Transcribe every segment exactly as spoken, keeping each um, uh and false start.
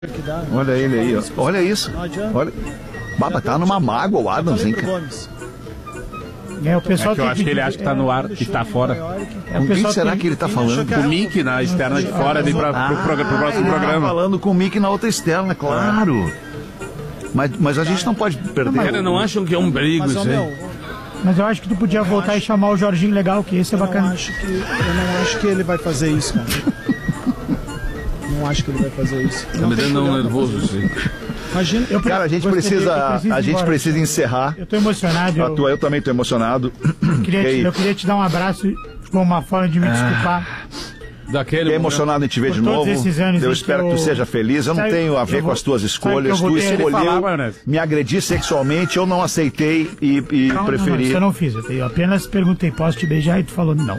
Olha ele aí, ó. Olha isso. Olha. Baba, tá numa mágoa o Adams, hein, cara? É, o pessoal é que eu acho que ele acha que tá no ar, que tá fora. É, com quem será que ele tá falando? Com o Mick na externa de fora, vem pra, pro, pro, pro próximo ele programa. Tá falando com o Mick na outra externa, claro. Mas, mas a gente não pode perder. Cara, não acham que é um perigo isso aí? Mas eu acho que tu podia voltar e chamar o Jorginho Legal, que esse é bacana. Eu, acho que, eu não acho que ele vai fazer isso, cara. Não acho que ele vai fazer isso. Tá me dando um nervoso isso aí. Imagina. Eu, cara, a gente precisa, a gente precisa encerrar. Eu tô emocionado. Eu, eu, eu também tô emocionado. Eu queria, te, eu queria te dar um abraço como uma forma de me ah. desculpar. Daquele Fiquei emocionado em te ver de novo. Eu espero que, eu... que tu seja feliz. Eu não Sabe, tenho a ver com vou... as tuas escolhas. Tu escolheu falar, me agredir sexualmente, eu não aceitei e, e não, preferi. Não, não, isso eu não fiz. Eu apenas perguntei, posso te beijar? E tu falou não.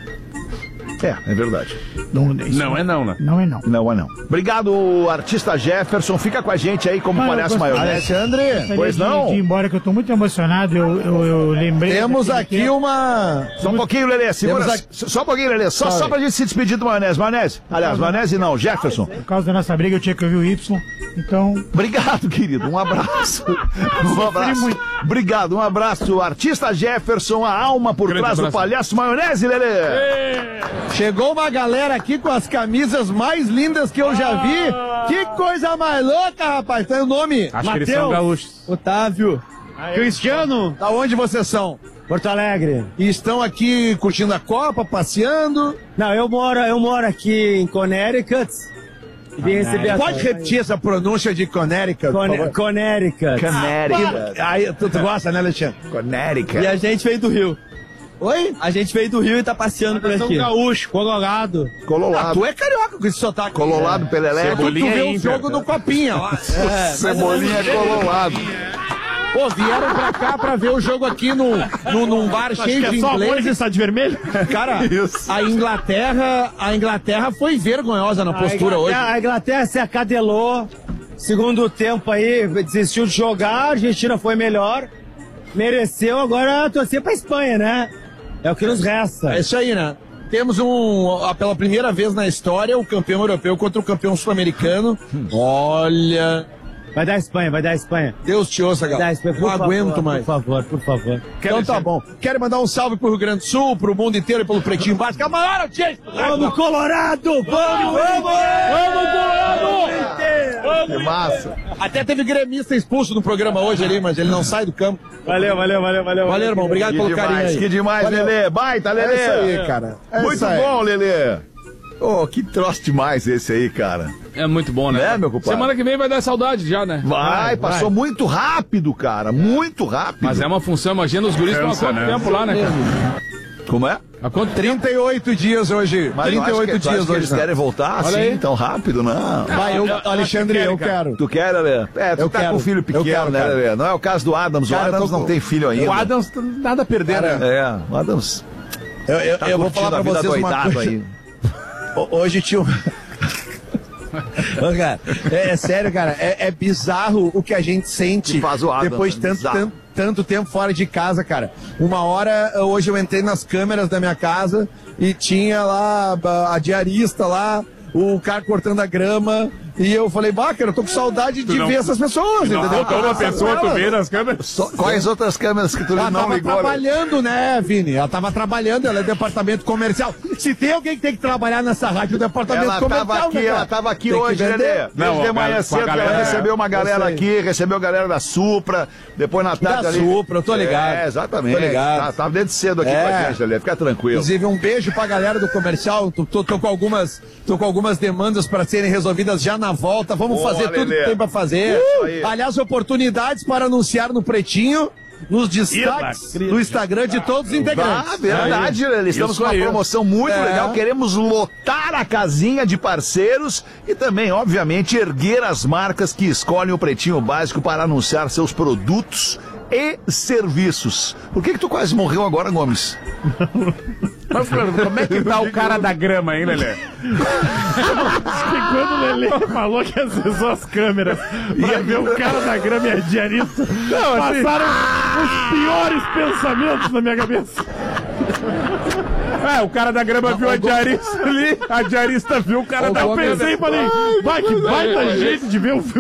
É, é verdade. Não, não é não, né? Não é não. Não é não. Obrigado, artista Jefferson. Fica com a gente aí como palhaço maionese. Alexandre, pois não? De ir embora, que eu tô muito emocionado. Eu, eu, eu lembrei. Temos aqui tempo. uma. Só um pouquinho, Lelê. Segura. Aqui... Só um pouquinho, Lelê. Só, só pra gente se despedir do maionese. Maionese. Aliás, maionese não, Jefferson. Por causa da nossa briga, eu tinha que ouvir o Y. Então. Obrigado, querido. Um abraço. Um abraço. Obrigado, um abraço. Artista Jefferson, a alma por Grande trás abraço. do palhaço maionese, Lelê. Ei. Chegou uma galera aqui com as camisas mais lindas que eu já vi. Ah. Que coisa mais louca, rapaz. Tem o nome? Acho Mateus, que eles são gaúchos. Otávio. Aí, Cristiano. Da onde vocês são? Porto Alegre. E estão aqui curtindo a Copa, passeando? Não, eu moro, eu moro aqui em Connecticut. Vim receber a... Pode repetir essa pronúncia de Connecticut? Con Connecticut. Connecticut. Aí, tu, tu gosta, né, Alexandre? Connecticut. E a gente veio do Rio. Oi? A gente veio do Rio e tá passeando por aqui. Gaúcho, colorado. Colorado. Ah, tu é carioca com esse sotaque. Colorado, é. Pelelé. Cebolinha tu vê o é jogo no Copinha lá. É, Cebolinha é colorado. Pô, vieram pra cá pra ver o jogo aqui no, no, num bar Acho cheio de é ingleses. Está de vermelho? Cara, Isso. a Inglaterra, a Inglaterra foi vergonhosa na postura a hoje. A Inglaterra se acadelou. Segundo tempo aí, desistiu de jogar. A Argentina foi melhor. Mereceu, agora torcer pra Espanha, né? É o que nos resta. É isso aí, né? Temos um, pela primeira vez na história, o campeão europeu contra o campeão sul-americano. Olha... Vai dar Espanha, vai dar Espanha. Deus te ouça, galera. Não favor, aguento mais. Por favor, por favor. Então tá bom. Quero mandar um salve pro Rio Grande do Sul, pro mundo inteiro e pelo Pretinho Básico. É a maior audiência. Vamos, Colorado! Vamos, vamos! Vamos, Colorado! Que massa. Até teve gremista expulso no programa hoje ali, mas ele não sai do campo. Valeu, valeu, valeu, valeu. Valeu, irmão. Obrigado que pelo demais, carinho aí. Que demais, valeu. Lelê. Baita, Lelê. É isso aí, cara. É Muito bom, Lelê. Oh, que troço demais esse aí, cara. É muito bom, né? É, meu compadre? Semana que vem vai dar saudade já, né? Vai, vai passou vai. muito rápido, cara. Muito rápido. Mas é uma função, imagina os guris estão há quanto né? tempo lá, né, cara? Como é? Há quanto trinta e oito dias hoje. Mas trinta e oito que, dias hoje. Eles né? querem voltar assim aí. tão rápido, não. Vai, eu, Alexandre, eu, eu quero. Tu quer, Lelê? É, tu eu tá quero. com filho pequeno, quero, né, Lelê? Não é o caso do Adams. Cara, o Adams tô... não tem filho ainda. O Adams nada a perder, cara, né? É, o Adams. Eu, eu, tá eu vou falar pra vocês uma coisa. Aí. Hoje tinha um... cara, é, é sério, cara, é, é bizarro o que a gente sente faz o Adams, depois de tanto, tanto, tanto tempo fora de casa, cara. Uma hora, hoje eu entrei nas câmeras da minha casa e tinha lá a, a diarista lá, o cara cortando a grama. E eu falei, bah, cara, eu tô com saudade de não, ver essas pessoas, não, entendeu? Faltou uma pessoa, tu vê nas câmeras. Só, quais outras câmeras que tu ela não tava ligou? Ela tava trabalhando, né, Vini? Ela tava trabalhando, ela é departamento comercial. Se tem alguém que tem que trabalhar nessa rádio, o departamento ela comercial, tava aqui, né, Ela tava aqui tem hoje, Lelê. Desde de manhã cedo, ela recebeu uma galera aqui, recebeu a galera da Supra, depois na tarde da ali. Supra, eu tô ligado. É, exatamente. Tô ligado. Tá, tava desde cedo aqui é. com a gente, Lelê, fica tranquilo. Inclusive, um beijo pra galera do comercial, tô, tô, tô, com, algumas, tô com algumas demandas pra serem resolvidas já na volta, vamos Boa, fazer tudo Lelê. que tem pra fazer. Uh, Aliás, oportunidades para anunciar no Pretinho, nos destaques do Instagram de todos os integrantes. Ah, verdade, Lelê. Estamos Isso com uma aí. promoção muito é. legal. Queremos lotar a casinha de parceiros e também, obviamente, erguer as marcas que escolhem o Pretinho Básico para anunciar seus produtos e serviços. Por que que tu quase morreu agora, Gomes? Mas, como é que tá o cara da grama, hein, Lelê? que quando o Lelê falou que acessou as câmeras pra ver o cara da grama e a diarista, não, passaram assim... os piores pensamentos na minha cabeça. É, o cara da grama viu a diarista ali, a diarista viu o cara da... Eu pensei e falei, vai, que baita jeito de ver o